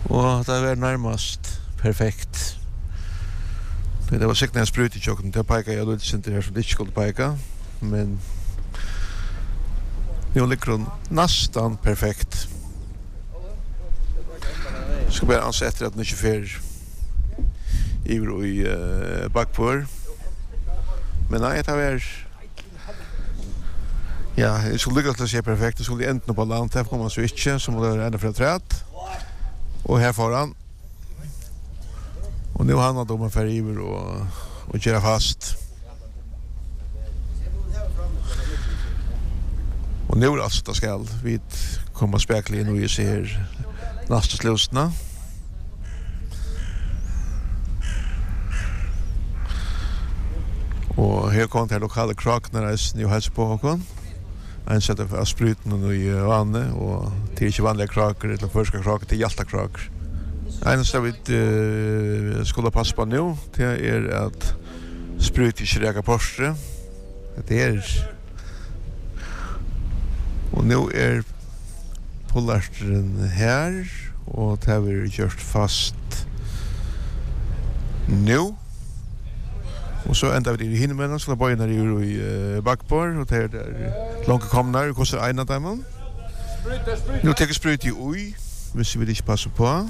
Og det var nærmast perfekt. Det var sikkert en sprut i tjokken. Det peker jeg litt sinter her som det ikke skulle peke. Men nå ligger hun nesten perfekt. Jeg skal bare anse etter at den ikke fer iver og i bakpår. Men nei, det var... Ja, jeg skulle lykke til å se perfekt. Jeg skulle enten på land, det kommer man så ikke, så må det være enda fra træt. Og her foran. Og nu handlar det om att färra iver och köra fast. Och nu alltså det skall vi komma spekla in och vi ser nästa slutna. Och här kommer det lokala kraknarna nu hälsa på honom. En sätt av spruten och i vanne och till inte vanliga krakar eller förska krakar till hjälta krakar. Eneste vi skulle passe på nu, det at sprut ikke reka Porsche. Det og nu pollarsteren her, og det har vi gjort fast nu. Og så enda vi i hinnemenn, så bøyene i bakbord, og det langt komnar, det koster en av dem. Nu teker sprut i ui, hvis vi ikke passer på.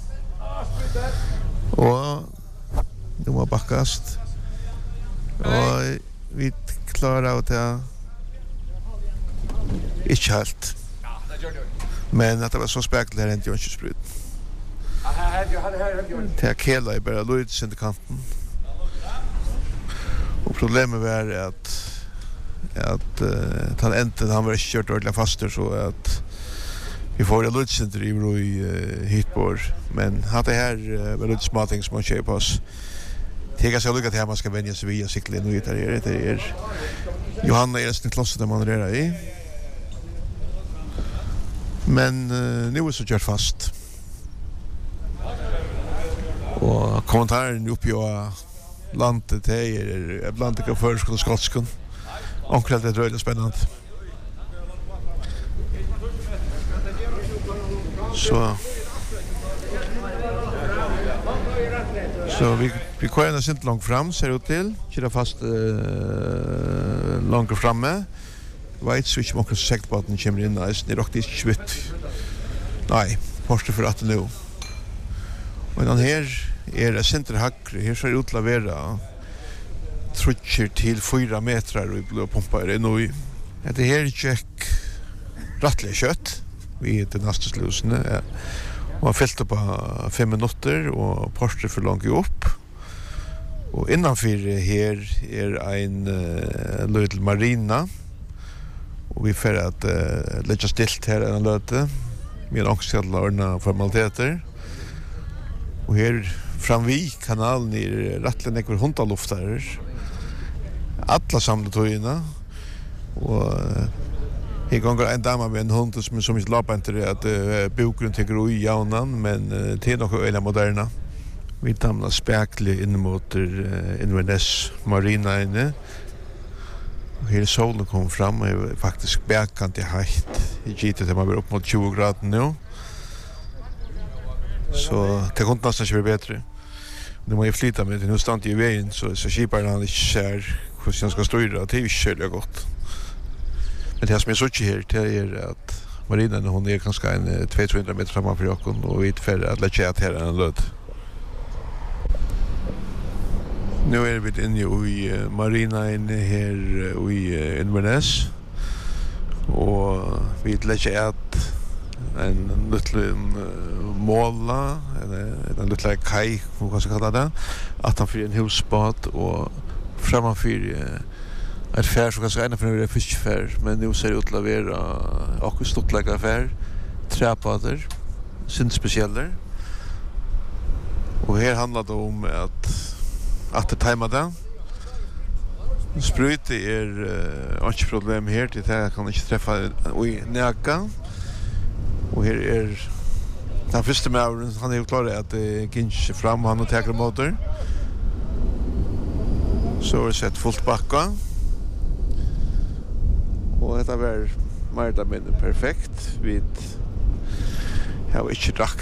Og nu må bakkast. Og vi klarer av det ikke helt. Men at det var så spekler her endte jo ikke sprut. Det kela i bare lyd sin til kanten. Og problemet var at han endte, han var ikke kjørt ordentlig faster, så at vi får en lydcenter i hitbord, men hatt det her var litt småting som man kjøper på oss. Det er ganske lykket til at man skal vänja sig via sikle inn og ut her. Det Johanna er nesten klosset der man rører i. Men nu er så kjørt fast. Og kommentaren oppi av landet til blandet av førsk og skotskun. Omkring det er veldig spennende. Så vi kører oss inte långt fram, ser det ut til. Kjører fast langt framme. Vet så ikke många sekt på at den kommer inn. Det er rakt ikke svitt. Nei, Porsche for at nå. Og den her det sinter hakre. Her ser det ut til å være trutcher til 4 meter og blå pumper i nå. Det her tjekk rattelig kjøtt. Vi er til neste slusene. Og han fyllte på 5 minutter, og Porsche for langt opp. Og innanfor her en Little Marina. Og vi får at legge stilt her en løte. Vi har også til å ordne formaliteter. Og her framvi kanalen rettelig nekker hundalufter. Alla samletøyene. Og jeg ganger en dame med en hund som ikke laper etter at bokgrunnen tenker ui jaunan, men det er noe øyne moderne. Vi damla spekler inn mot Inverness Marina inne. Og her solen kom fram, og er faktisk bekant i heitt. Jeg gitt at man blir opp mot 20 grader nå. Så det kunne nesten ikke være bedre. Nu må jeg flytta med til noe stand i veien, så skiperen han ikke ser hvordan han skal styre, og det er jo ikke kjølig godt. Men det som jeg så ikke her, det er at marinen hon er kanskje 200-300 meter framfor jokken, og vi får at lette at her en lød. Nu vi inne i marinen her i Inverness, og vi lette at en liten måla, en liten kai, hva skal kalla det, at han fyrer en husbåt, og framfor ett fär som kanske ena för en fiskfär, men nu ser det ut till att vara också stortlägga affär, träpader, sin speciella. Och här handlar det om att det tajmar det. Sprut inte problem här, det här kan inte träffa i näka. Och här den första med han är ju klar att det ginch fram han och tar motor. Så är det sett fullt backa. Og dette var mer eller mindre perfekt. Vi har ikke